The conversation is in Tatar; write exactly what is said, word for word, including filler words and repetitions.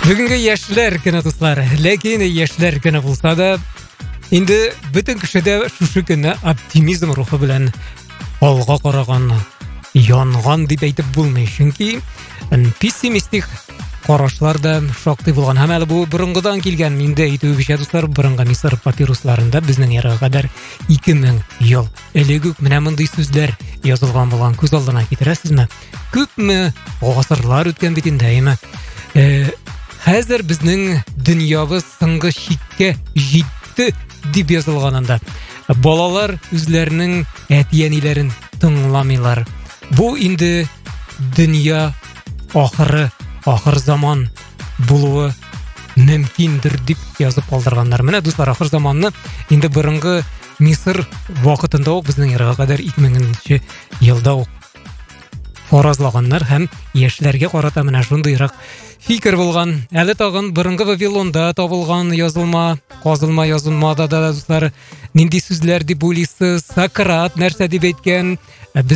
Бүгінгі яшьләр көне дуслар, ләкин яшьләр көне булса да, инде бөтен кешедә шушы көнне оптимизм рухы белән алга караган, янган дип әйтеп булмый. Чөнки пессимистик карашлар да шактый булган. Һәм әле бу борынгыдан килгән, инде әйтүебезчә дуслар, борынгы Мисыр папирусларында безнең ярга кадәр ике мең ел элек үк менә мондый сүзләр язылган булган. Күз алдына китерәсезме? Күпме гасырлар үткән бит инде, әйме. Хәзер безнең дөньябыз соңгы чиккә җитте дип язылганында. Балалар үзләренең әти-әниләрен тыңламыйлар. Бу инде дөнья ахыры, ахыр заман булуы мөмкиндер дип язып калдырганнар. Менә дуслар, ахыр заманны инде борынгы Мисыр вакытында ук безнең ярга кадәр ике меңенче елда ук фаразлаганнар һәм яшьләргә карата менә шундыйрак фикер булган. Әле тагын борынгы Вавилонда табылган язылма, казылма язылмада да дуслар, нинди сүзләр дип уйлыйсыз? Сократ нәрсә дип әйткән?